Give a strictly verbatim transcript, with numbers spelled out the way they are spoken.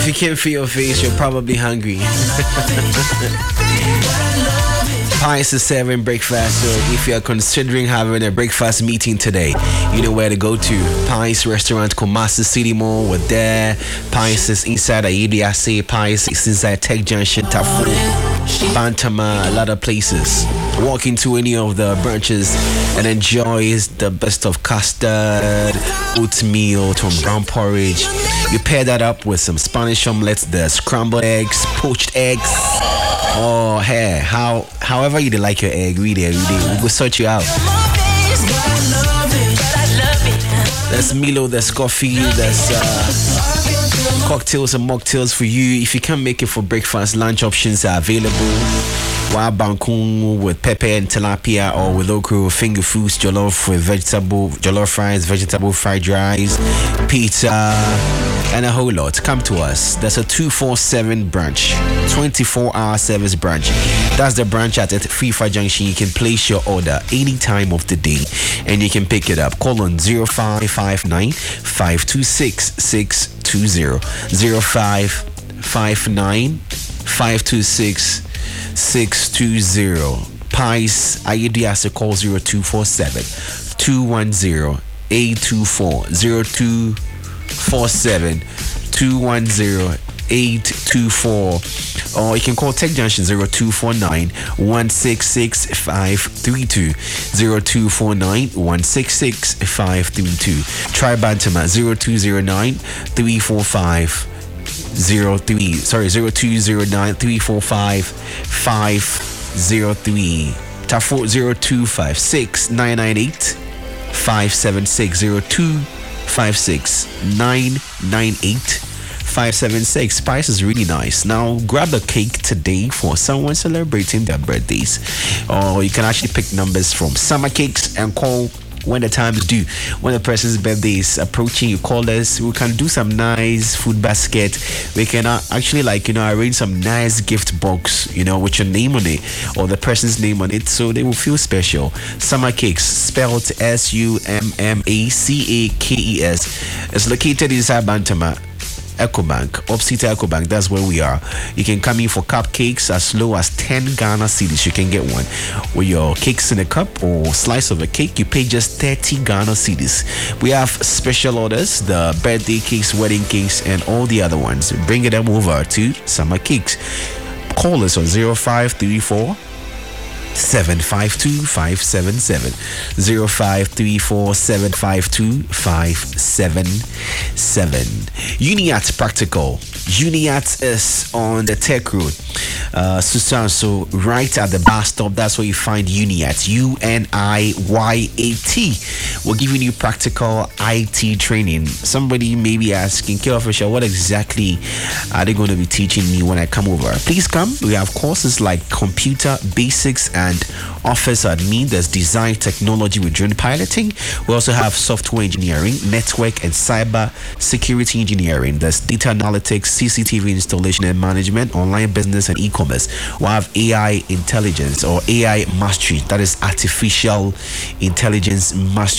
If you can't feel your face, you're probably hungry. Pies is serving breakfast, so if you're considering having a breakfast meeting today, you know where to go to. Pies Restaurant, Kumasi City Mall, we're there. Pies is inside Ayediase. Pies is inside Tech Junction, Tafu, Bantama, a lot of places. Walk into any of the branches and enjoy the best of custard, oatmeal, tom brown porridge. You pair that up with some Spanish omelets, the scrambled eggs, poached eggs. Oh, hey, how, however you like your egg, read it, read it. We'll sort you out. There's Milo, there's coffee, there's uh, cocktails and mocktails for you. If you can't make it for breakfast, lunch options are available. Wild bangkung with pepper and tilapia, or with okra, finger foods, jollof with vegetable, jollof fries, vegetable fried rice, pizza, and a whole lot. Come to us. There's a two forty-seven branch, twenty-four hour service branch. That's the branch at FIFA Junction. You can place your order any time of the day and you can pick it up. Call on zero five five nine, five two six, six two zero. zero five five nine, five two six, six two zero. Pies Ayediase, call zero two four seven, two one zero, eight two four. zero two four seven, two one zero, eight two four. Or you can call Tech Junction zero two four nine, one six six, five three two. zero two four nine, one six six, five three two. Try Bantama zero two zero nine, three four five zero three. Sorry, zero two zero nine, three four five, five zero three. Tafo zero two five six, nine nine eight, five seven six. zero two five six, nine nine eight, five seven six. Spice is really nice. Now grab a cake today for someone celebrating their birthdays, or you can actually pick numbers from Summer Cakes and call when the time is due. When the person's birthday is approaching, you call us. We can do some nice food basket. We can uh, actually, like, you know, arrange some nice gift box, you know, with your name on it or the person's name on it, so they will feel special. Summer Cakes, spelled S U M M A C A K E S. It's located inside Bantama, EcoBank, opposite EcoBank. That's where we are. You can come in for cupcakes as low as ten Ghana cedis. You can get one with your cakes in a cup or slice of a cake. You pay just thirty Ghana cedis. We have special orders, the birthday cakes, wedding cakes, and all the other ones. Bring them over to Summer Cakes. Call us on zero five three four, seven five two, five seven seven. zero five three four, seven five two, five seven seven. Uniat Practical. Uniat is on the Tech Road, uh, Susanso, right at the bus stop. That's where you find Uniat. U N I Y A T. We're giving you practical I T training. Somebody may be asking, K Official, what exactly are they going to be teaching me when I come over? Please come. We have courses like computer basics and office admin. There's design technology with drone piloting. We also have software engineering, network and cyber security engineering. There's data analytics, C C T V installation and management, online business and e-commerce. We have A I intelligence or A I mastery. That is artificial intelligence mastery.